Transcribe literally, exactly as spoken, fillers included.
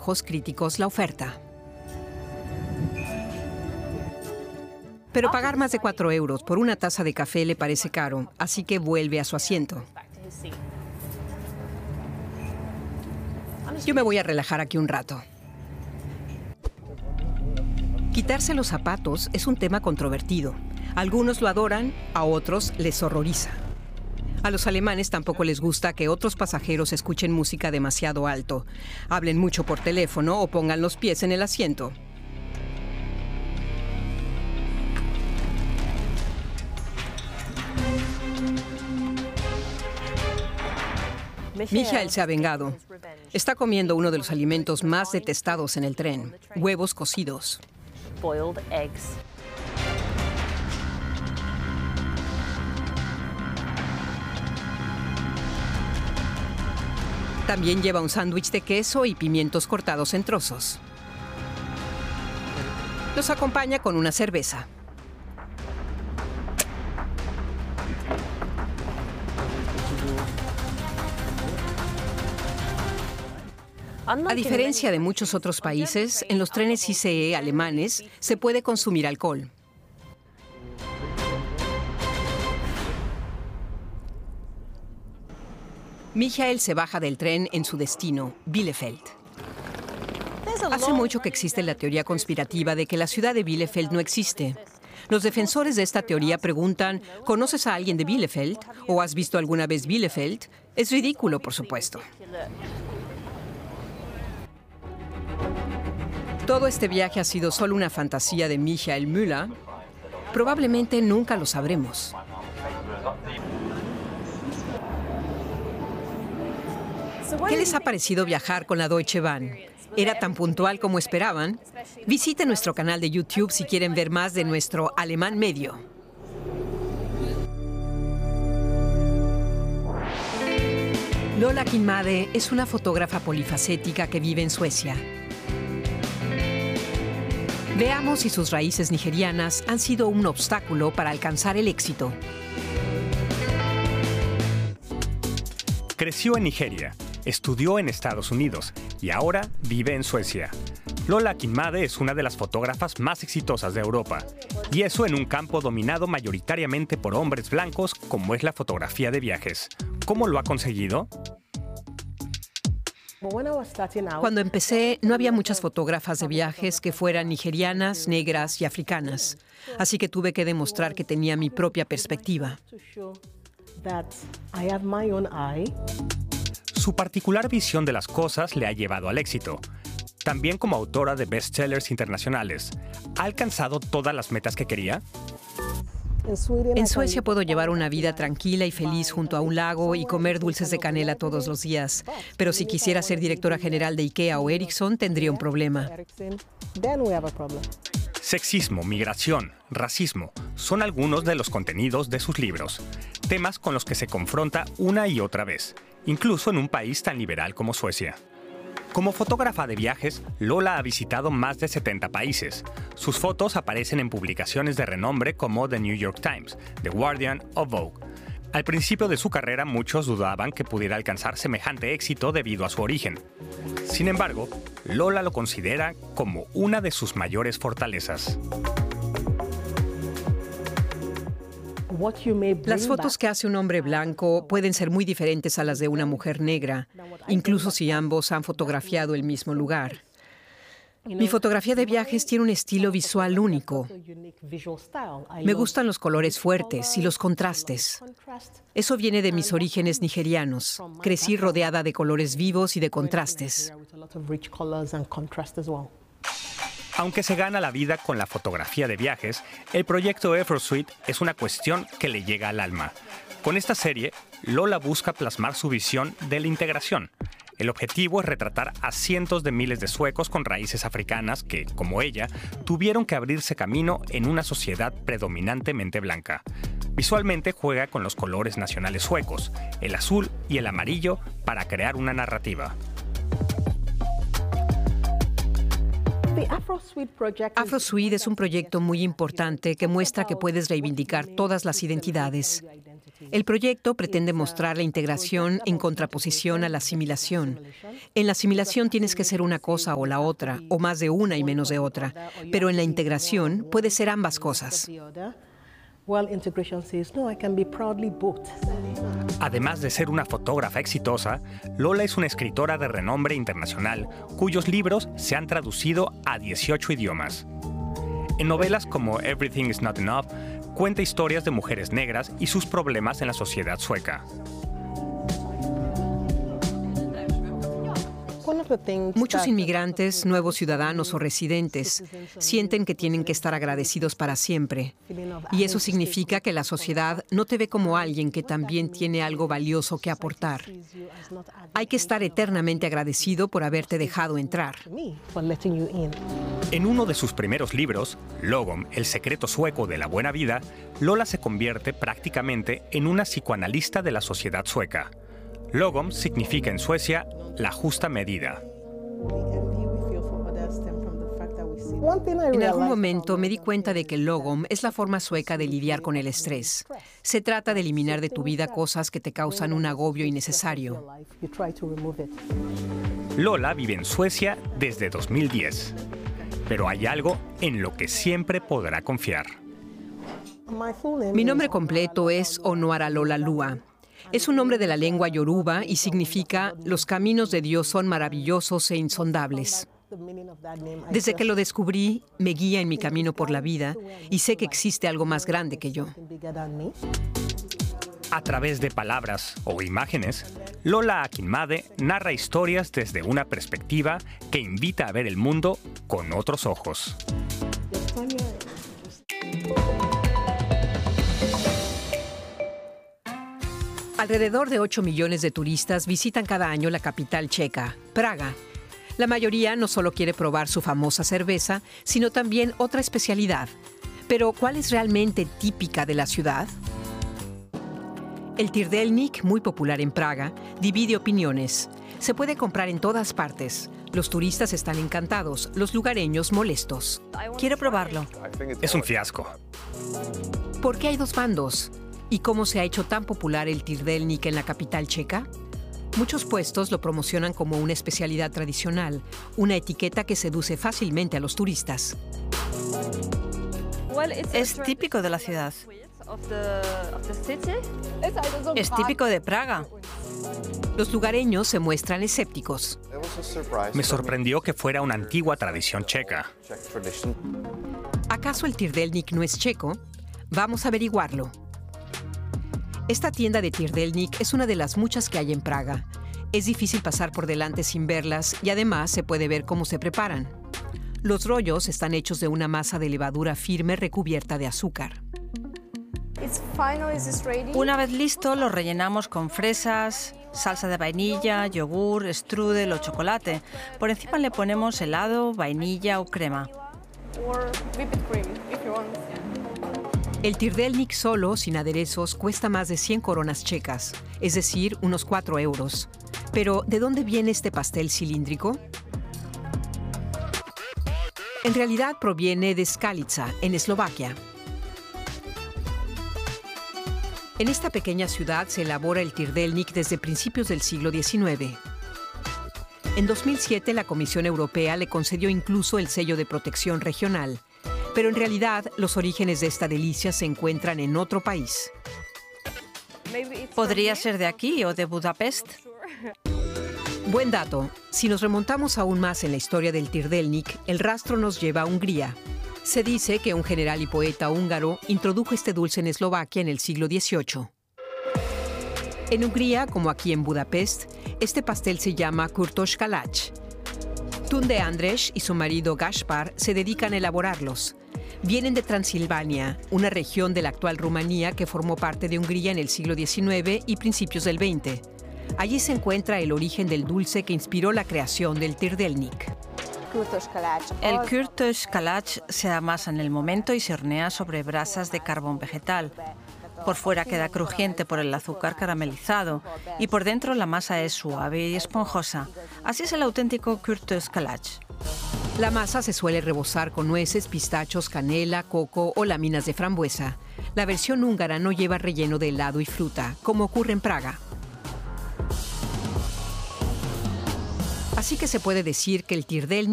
ojos críticos la oferta. Pero pagar más de cuatro euros por una taza de café le parece caro, así que vuelve a su asiento. Yo me voy a relajar aquí un rato. Quitarse los zapatos es un tema controvertido. Algunos lo adoran, a otros les horroriza. A los alemanes tampoco les gusta que otros pasajeros escuchen música demasiado alto, hablen mucho por teléfono o pongan los pies en el asiento. Michael se ha vengado. Está comiendo uno de los alimentos más detestados en el tren, huevos cocidos. También lleva un sándwich de queso y pimientos cortados en trozos. Los acompaña con una cerveza. A diferencia de muchos otros países, en los trenes I C E alemanes se puede consumir alcohol. Michael se baja del tren en su destino, Bielefeld. Hace mucho que existe la teoría conspirativa de que la ciudad de Bielefeld no existe. Los defensores de esta teoría preguntan, ¿conoces a alguien de Bielefeld? ¿O has visto alguna vez Bielefeld? Es ridículo, por supuesto. ¿Todo este viaje ha sido solo una fantasía de Michael Müller? Probablemente nunca lo sabremos. ¿Qué les ha parecido viajar con la Deutsche Bahn? ¿Era tan puntual como esperaban? Visiten nuestro canal de YouTube si quieren ver más de nuestro alemán medio. Lola Kinmade es una fotógrafa polifacética que vive en Suecia. Veamos si sus raíces nigerianas han sido un obstáculo para alcanzar el éxito. Creció en Nigeria, estudió en Estados Unidos y ahora vive en Suecia. Lola Kinmade es una de las fotógrafas más exitosas de Europa, y eso en un campo dominado mayoritariamente por hombres blancos como es la fotografía de viajes. ¿Cómo lo ha conseguido? Cuando empecé, no había muchas fotógrafas de viajes que fueran nigerianas, negras y africanas, así que tuve que demostrar que tenía mi propia perspectiva. Su particular visión de las cosas le ha llevado al éxito. También como autora de bestsellers internacionales, ¿ha alcanzado todas las metas que quería? En Suecia puedo llevar una vida tranquila y feliz junto a un lago y comer dulces de canela todos los días. Pero si quisiera ser directora general de IKEA o Ericsson, tendría un problema. Sexismo, migración, racismo son algunos de los contenidos de sus libros, temas con los que se confronta una y otra vez, incluso en un país tan liberal como Suecia. Como fotógrafa de viajes, Lola ha visitado más de setenta países. Sus fotos aparecen en publicaciones de renombre como The New York Times, The Guardian o Vogue. Al principio de su carrera, muchos dudaban que pudiera alcanzar semejante éxito debido a su origen. Sin embargo, Lola lo considera como una de sus mayores fortalezas. Las fotos que hace un hombre blanco pueden ser muy diferentes a las de una mujer negra, incluso si ambos han fotografiado el mismo lugar. Mi fotografía de viajes tiene un estilo visual único. Me gustan los colores fuertes y los contrastes. Eso viene de mis orígenes nigerianos. Crecí rodeada de colores vivos y de contrastes. Aunque se gana la vida con la fotografía de viajes, el proyecto Effort Suite es una cuestión que le llega al alma. Con esta serie, Lola busca plasmar su visión de la integración. El objetivo es retratar a cientos de miles de suecos con raíces africanas que, como ella, tuvieron que abrirse camino en una sociedad predominantemente blanca. Visualmente juega con los colores nacionales suecos, el azul y el amarillo, para crear una narrativa. AfroSuite es un proyecto muy importante que muestra que puedes reivindicar todas las identidades. El proyecto pretende mostrar la integración en contraposición a la asimilación. En la asimilación tienes que ser una cosa o la otra, o más de una y menos de otra, pero en la integración puede ser ambas cosas. Además de ser una fotógrafa exitosa, Lola es una escritora de renombre internacional cuyos libros se han traducido a dieciocho idiomas. En novelas como Everything is Not Enough, cuenta historias de mujeres negras y sus problemas en la sociedad sueca. Muchos inmigrantes, nuevos ciudadanos o residentes, sienten que tienen que estar agradecidos para siempre. Y eso significa que la sociedad no te ve como alguien que también tiene algo valioso que aportar. Hay que estar eternamente agradecido por haberte dejado entrar. En uno de sus primeros libros, Lagom, el secreto sueco de la buena vida, Lola se convierte prácticamente en una psicoanalista de la sociedad sueca. Lagom significa en Suecia la justa medida. En algún momento me di cuenta de que Lagom es la forma sueca de lidiar con el estrés. Se trata de eliminar de tu vida cosas que te causan un agobio innecesario. Lola vive en Suecia desde dos mil diez, pero hay algo en lo que siempre podrá confiar. Mi nombre completo es Onuaralola Lua. Es un nombre de la lengua yoruba y significa «Los caminos de Dios son maravillosos e insondables». Desde que lo descubrí, me guía en mi camino por la vida y sé que existe algo más grande que yo. A través de palabras o imágenes, Lola Akinmade narra historias desde una perspectiva que invita a ver el mundo con otros ojos. Alrededor de ocho millones de turistas visitan cada año la capital checa, Praga. La mayoría no solo quiere probar su famosa cerveza, sino también otra especialidad. Pero, ¿cuál es realmente típica de la ciudad? El Tyrdelnik, muy popular en Praga, divide opiniones. Se puede comprar en todas partes. Los turistas están encantados, los lugareños molestos. Quiero probarlo. Es un fiasco. ¿Por qué hay dos bandos? ¿Y cómo se ha hecho tan popular el Tyrdelnik en la capital checa? Muchos puestos lo promocionan como una especialidad tradicional, una etiqueta que seduce fácilmente a los turistas. Es típico de la ciudad. Es típico de Praga. Los lugareños se muestran escépticos. Me sorprendió que fuera una antigua tradición checa. ¿Acaso el Tyrdelnik no es checo? Vamos a averiguarlo. Esta tienda de Tyrdelnik es una de las muchas que hay en Praga. Es difícil pasar por delante sin verlas y además se puede ver cómo se preparan. Los rollos están hechos de una masa de levadura firme recubierta de azúcar. Una vez listo, lo rellenamos con fresas, salsa de vainilla, yogur, strudel o chocolate. Por encima le ponemos helado, vainilla o crema. El Tyrdelnik solo, sin aderezos, cuesta más de cien coronas checas, es decir, unos cuatro euros. Pero, ¿de dónde viene este pastel cilíndrico? En realidad proviene de Skalica, en Eslovaquia. En esta pequeña ciudad se elabora el Tyrdelnik desde principios del siglo diecinueve. En dos mil siete, la Comisión Europea le concedió incluso el sello de protección regional. Pero en realidad, los orígenes de esta delicia se encuentran en otro país. ¿Podría ser de aquí o de Budapest? Buen dato. Si nos remontamos aún más en la historia del Tyrdelnik, el rastro nos lleva a Hungría. Se dice que un general y poeta húngaro introdujo este dulce en Eslovaquia en el siglo dieciocho. En Hungría, como aquí en Budapest, este pastel se llama Kurtos Kalács. Tunde András y su marido Gaspar se dedican a elaborarlos. Vienen de Transilvania, una región de la actual Rumanía que formó parte de Hungría en el siglo diecinueve y principios del veinte. Allí se encuentra el origen del dulce que inspiró la creación del Tyrdelnik. El Kurtos Kalács se amasa en el momento y se hornea sobre brasas de carbón vegetal. Por fuera queda crujiente por el azúcar caramelizado y por dentro la masa es suave y esponjosa. Así es el auténtico Kurtos Kalács. La masa se suele rebozar con nueces, pistachos, canela, coco o láminas de frambuesa. La versión húngara no lleva relleno de helado y fruta, como ocurre en Praga. Así que se puede decir que el tírdelník